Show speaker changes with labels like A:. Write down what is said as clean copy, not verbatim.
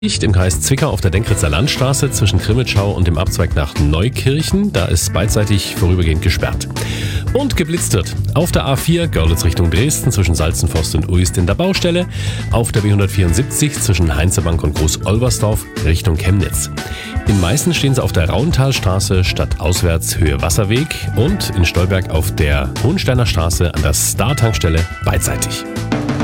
A: Im Kreis Zwickau auf der Denkritzer Landstraße zwischen Crimmitschau und dem Abzweig nach Neukirchen. Da ist beidseitig vorübergehend gesperrt. Und geblitzt wird auf der A4 Görlitz Richtung Dresden zwischen Salzenforst und Uist in der Baustelle, auf der B174 zwischen Heinzebank und Groß-Olbersdorf Richtung Chemnitz. In Meißen stehen sie auf der Rauntalstraße stadtauswärts Höhe Wasserweg und in Stolberg auf der Hohensteiner Straße an der Star-Tankstelle beidseitig.